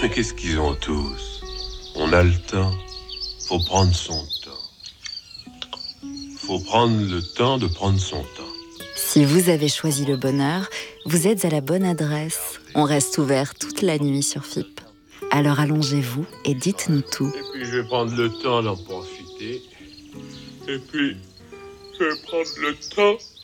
Mais qu'est-ce qu'ils ont tous? On a le temps. Faut prendre son temps. Faut prendre le temps de prendre son temps. Si vous avez choisi le bonheur, vous êtes à la bonne adresse. On reste ouvert toute la nuit sur FIP. Alors allongez-vous et dites-nous tout. Et puis je vais prendre le temps d'en profiter. Et puis je vais prendre le temps